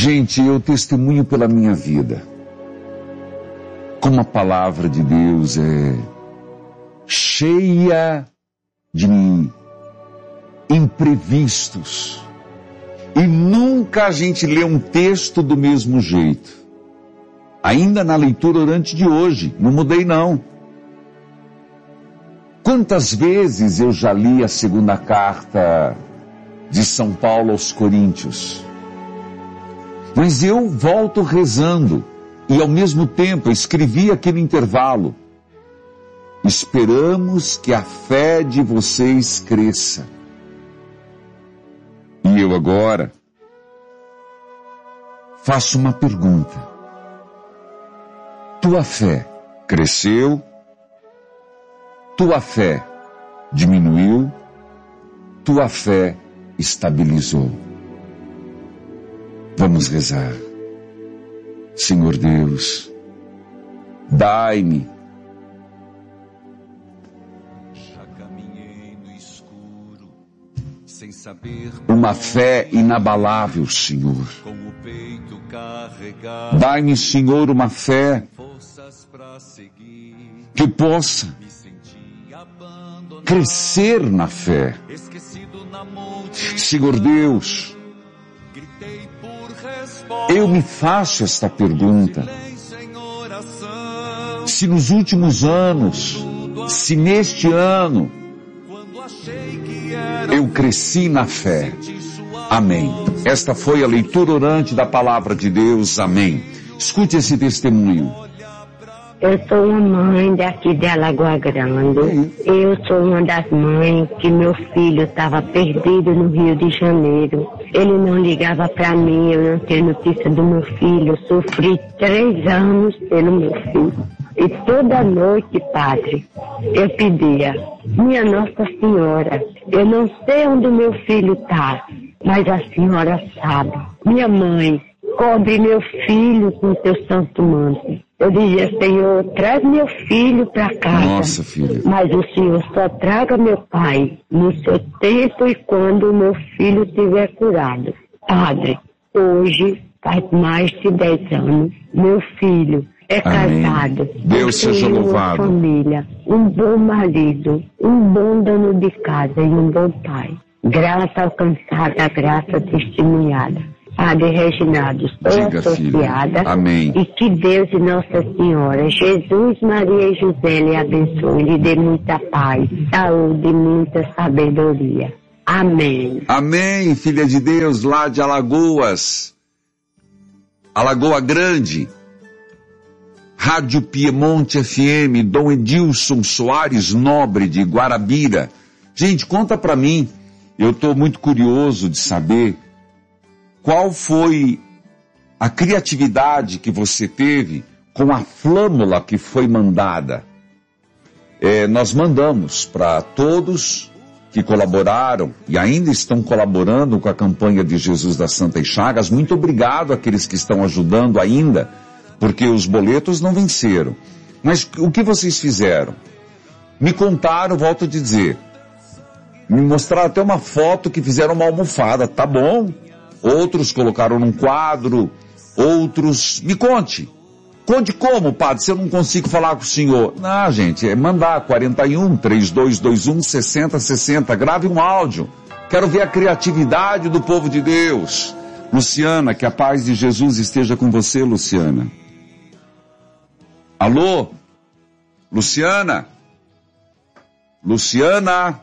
Gente, eu testemunho pela minha vida como a palavra de Deus é cheia de imprevistos. E nunca a gente lê um texto do mesmo jeito. Ainda na leitura orante de hoje, não mudei não. Quantas vezes eu já li a segunda carta de São Paulo aos Coríntios? Mas eu volto rezando e ao mesmo tempo escrevi aquele intervalo. Esperamos que a fé de vocês cresça. E eu agora faço uma pergunta. Tua fé cresceu? Tua fé diminuiu? Tua fé estabilizou? Vamos rezar. Senhor Deus, dai-me uma fé inabalável, Senhor. Dai-me, Senhor, uma fé que possa crescer na fé. Senhor Deus, eu me faço esta pergunta. Se nos últimos anos, se neste ano, eu cresci na fé. Amém. Esta foi a leitura orante da palavra de Deus. Amém. Escute esse testemunho. Eu sou uma mãe daqui de Alagoa Grande. Eu sou uma das mães que meu filho estava perdido no Rio de Janeiro. Ele não ligava para mim, eu não tenho notícia do meu filho. Eu sofri 3 anos pelo meu filho. E toda noite, padre, eu pedia, minha Nossa Senhora, eu não sei onde meu filho está, mas a senhora sabe. Minha mãe, cobre meu filho com teu santo manto. Eu dizia, Senhor, traz meu filho para casa. Nossa, filha. Mas o Senhor só traga meu pai no seu tempo e quando o meu filho estiver curado. Padre, hoje faz mais de 10 anos, meu filho é Amém. Casado. Deus seja louvado. Uma família, um bom marido, um bom dono de casa e um bom pai. Graça alcançada, graça testemunhada. Padre Reginaldo, estou Diga, associada. filha. Amém. E que Deus e Nossa Senhora, Jesus, Maria e José lhe abençoe, lhe dê muita paz, saúde e muita sabedoria. Amém. Amém, filha de Deus, lá de Alagoas. Alagoa Grande. Rádio Piemonte FM, Dom Edilson Soares Nobre de Guarabira. Gente, conta pra mim, eu estou muito curioso de saber qual foi a criatividade que você teve com a flâmula que foi mandada. Nós mandamos para todos que colaboraram e ainda estão colaborando com a campanha de Jesus das Santas Chagas. Muito obrigado àqueles que estão ajudando ainda, porque os boletos não venceram. Mas o que vocês fizeram? Me contaram, volto a dizer, me mostraram até uma foto que fizeram uma almofada, tá bom? Outros colocaram num quadro, outros... Me conte. Conte como, padre, se eu não consigo falar com o senhor. Não, gente, é mandar 41 3221 6060. Grave um áudio. Quero ver a criatividade do povo de Deus. Luciana, que a paz de Jesus esteja com você, Luciana. Alô? Luciana? Luciana?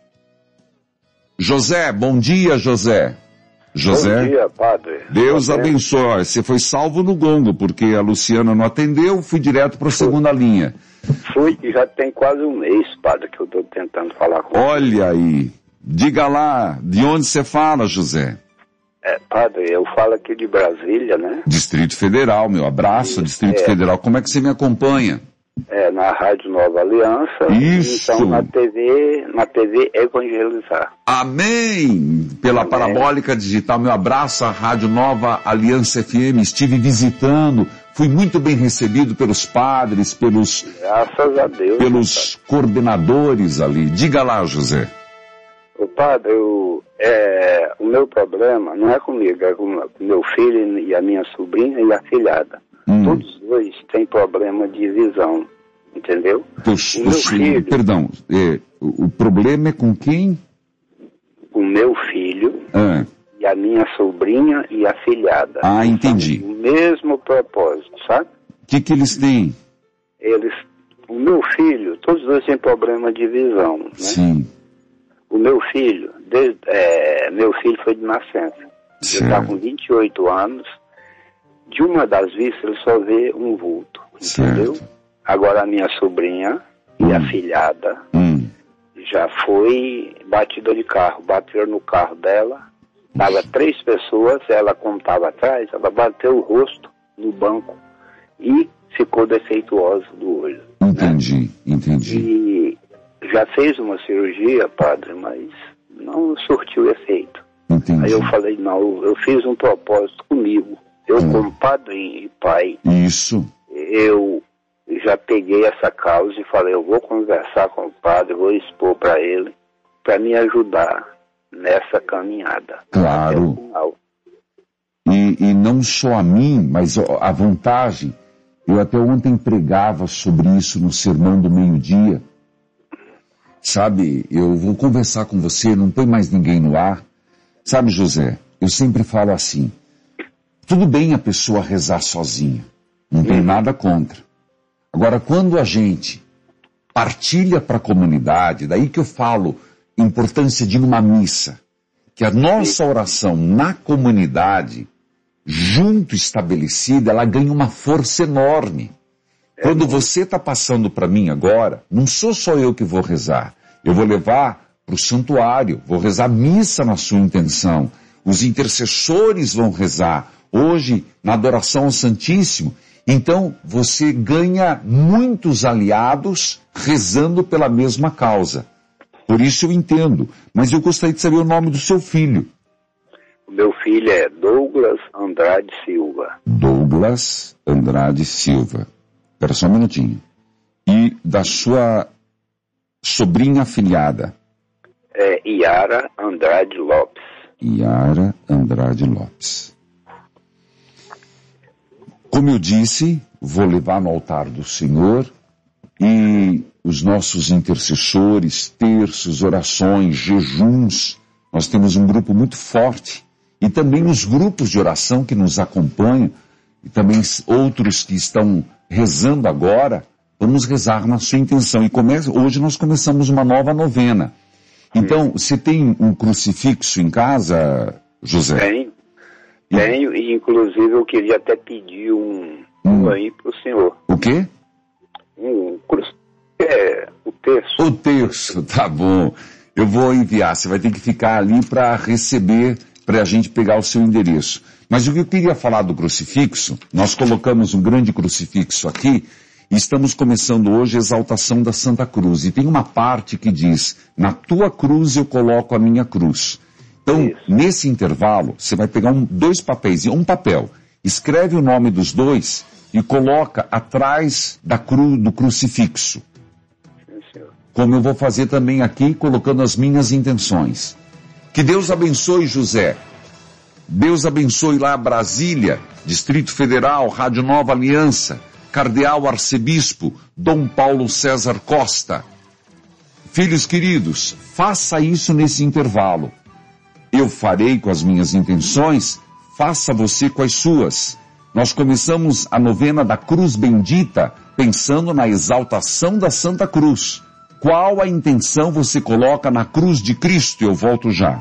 José, bom dia, José. José, bom dia, padre. Deus abençoe. Você foi salvo no gongo, porque a Luciana não atendeu, fui direto para a segunda linha. Fui e já tem quase um mês, padre, que eu estou tentando falar com você. Olha aí, diga lá, de onde você fala, José? Padre, eu falo aqui de Brasília, né? Distrito Federal, meu abraço, Distrito Federal. Como é que você me acompanha? Na Rádio Nova Aliança. Isso. Então na TV Evangelizar. Amém! Pela Amém. Parabólica Digital, meu abraço à Rádio Nova Aliança FM. Estive visitando, fui muito bem recebido pelos padres, Graças a Deus. pelos coordenadores ali. Diga lá, José. O padre, O meu problema não é comigo, é com meu filho e a minha sobrinha e a filhada. Todos dois têm problema de visão, entendeu? O meu filho... Perdão, o problema é com quem? O meu filho e a minha sobrinha e a filhada. Ah, entendi. O mesmo propósito, sabe? O que eles têm? O meu filho, todos dois têm problema de visão, né? Sim. O meu filho, meu filho foi de nascença. Certo. Ele está com 28 anos. De uma das vistas ele só vê um vulto, entendeu? Certo. Agora a minha sobrinha e a filhada já foi batida de carro. Bateram no carro dela. Tava 3 pessoas, ela como estava atrás, ela bateu o rosto no banco e ficou defeituosa do olho. Entendi. E já fez uma cirurgia, padre, mas não surtiu efeito. Entendi. Aí eu falei, não, eu fiz um propósito comigo. Eu como padrinho e pai. Isso. Eu já peguei essa causa e falei, eu vou conversar com o padre, vou expor para ele, para me ajudar nessa caminhada. Claro. E não só a mim, mas a vantagem, eu até ontem pregava sobre isso no Sermão do Meio-Dia. Sabe, eu vou conversar com você, não põe mais ninguém no ar. Sabe, José, eu sempre falo assim, tudo bem a pessoa rezar sozinha, não tem nada contra. Agora, quando a gente partilha para a comunidade, daí que eu falo importância de uma missa, que a nossa oração na comunidade, junto estabelecida, ela ganha uma força enorme. Quando você está passando para mim agora, não sou só eu que vou rezar, eu vou levar para o santuário, vou rezar missa na sua intenção, os intercessores vão rezar, hoje na adoração ao Santíssimo. Então você ganha muitos aliados rezando pela mesma causa. Por isso eu entendo, mas eu gostaria de saber o nome do seu filho. O meu filho é Douglas Andrade Silva. Douglas Andrade Silva. Espera só um minutinho. E da sua sobrinha afilhada? É Yara Andrade Lopes. Yara Andrade Lopes. Como eu disse, vou levar no altar do Senhor e os nossos intercessores, terços, orações, jejuns, nós temos um grupo muito forte e também os grupos de oração que nos acompanham e também outros que estão rezando agora, vamos rezar na sua intenção. E hoje nós começamos uma nova novena. Então, você tem um crucifixo em casa, José? Tenho, e inclusive eu queria até pedir um aí para o senhor. O quê? O terço. O terço, tá bom. Eu vou enviar, você vai ter que ficar ali para receber, para a gente pegar o seu endereço. Mas o que eu queria falar do crucifixo, nós colocamos um grande crucifixo aqui, e estamos começando hoje a exaltação da Santa Cruz. E tem uma parte que diz, na tua cruz eu coloco a minha cruz. Então, nesse intervalo, você vai pegar 2 papéis, um papel, escreve o nome dos 2 e coloca atrás do crucifixo. Como eu vou fazer também aqui, colocando as minhas intenções. Que Deus abençoe, José. Deus abençoe lá Brasília, Distrito Federal, Rádio Nova Aliança, Cardeal Arcebispo, Dom Paulo César Costa. Filhos queridos, faça isso nesse intervalo. Eu farei com as minhas intenções, faça você com as suas. Nós começamos a novena da Cruz Bendita, pensando na exaltação da Santa Cruz. Qual a intenção você coloca na cruz de Cristo? Eu volto já.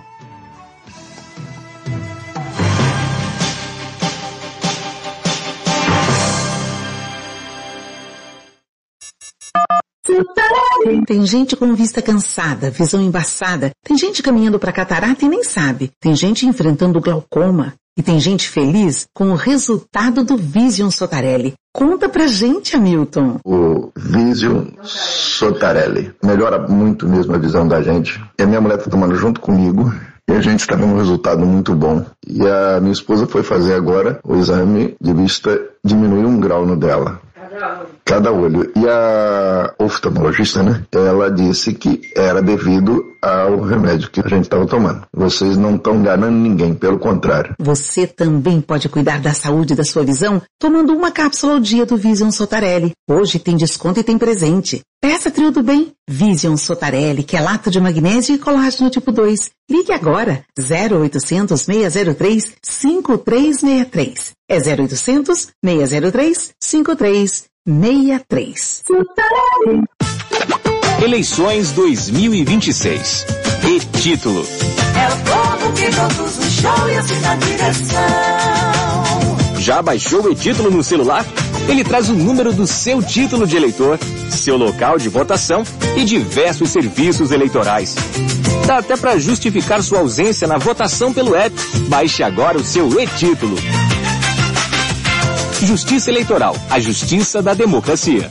Tem gente com vista cansada, visão embaçada. Tem gente caminhando para catarata e nem sabe. Tem gente enfrentando glaucoma. E tem gente feliz com o resultado do Vision Sotarelli. Conta pra gente, Hamilton. O Vision Sotarelli melhora muito mesmo a visão da gente. E a minha mulher tá tomando junto comigo. E a gente está vendo um resultado muito bom. E a minha esposa foi fazer agora o exame de vista, diminuiu 1 grau no dela. cada olho. E a oftalmologista, né, ela disse que era devido ao remédio que a gente estava tomando. Vocês não estão enganando ninguém, pelo contrário. Você também pode cuidar da saúde da sua visão tomando uma cápsula ao dia do Vision Sotarelli. Hoje tem desconto e tem presente. Peça Trio do Bem, Vision Sotarelli, que é lato de magnésio e colágeno tipo 2. Ligue agora, 0800 603 5363. É 0800 603 5363. Eleições 2026. E-título. É o povo que conduz o show e assim na direção. Já baixou o e-título no celular? Ele traz o número do seu título de eleitor, seu local de votação e diversos serviços eleitorais. Dá até para justificar sua ausência na votação pelo app. Baixe agora o seu e-título. Justiça Eleitoral, a justiça da democracia.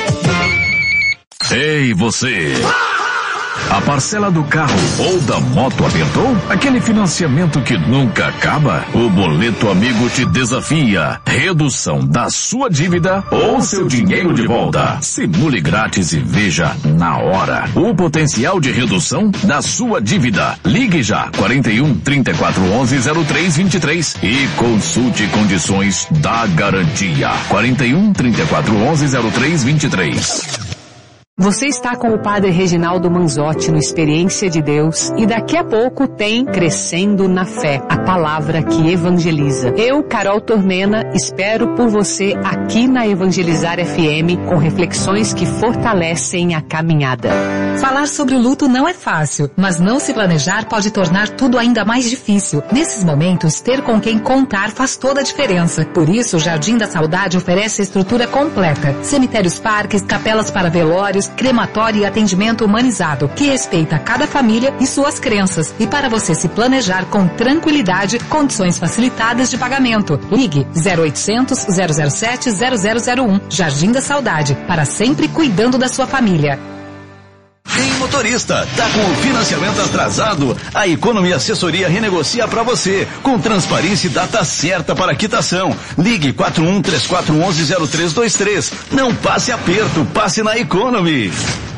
Ei, você! A parcela do carro ou da moto apertou? Aquele financiamento que nunca acaba? O Boleto Amigo te desafia. Redução da sua dívida ou seu dinheiro de volta. Simule grátis e veja na hora o potencial de redução da sua dívida. Ligue já 41 34 11 03 23 e consulte condições da garantia. 41 34 11 03 23. Você está com o Padre Reginaldo Manzotti no Experiência de Deus e daqui a pouco tem Crescendo na Fé, a palavra que evangeliza. Eu, Carol Tormena, espero por você aqui na Evangelizar FM com reflexões que fortalecem a caminhada. Falar sobre o luto não é fácil, mas não se planejar pode tornar tudo ainda mais difícil. Nesses momentos, ter com quem contar faz toda a diferença. Por isso, o Jardim da Saudade oferece a estrutura completa. Cemitérios, parques, capelas para velórios, crematório e atendimento humanizado, que respeita cada família e suas crenças. E para você se planejar com tranquilidade, condições facilitadas de pagamento. Ligue 0800 007 0001, Jardim da Saudade, para sempre cuidando da sua família. Ei, motorista, tá com o financiamento atrasado? A Economy Assessoria renegocia para você, com transparência e data certa para quitação. Ligue 41 3411 0323. Não passe aperto, passe na Economy.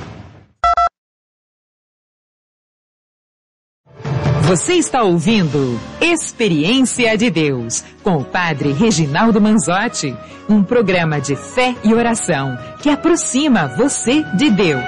Você está ouvindo Experiência de Deus, com o Padre Reginaldo Manzotti, um programa de fé e oração que aproxima você de Deus.